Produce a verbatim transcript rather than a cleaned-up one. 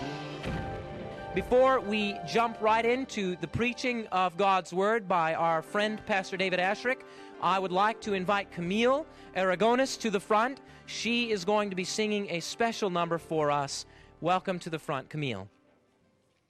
Before we jump right into the preaching of God's Word by our friend Pastor David Ashrick, I would like to invite Camille Aragonis to the front. She is going to be singing a special number for us. Welcome to the front, Camille.